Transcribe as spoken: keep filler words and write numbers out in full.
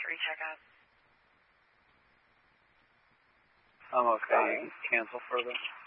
three checkout. I'm okay. You can cancel further.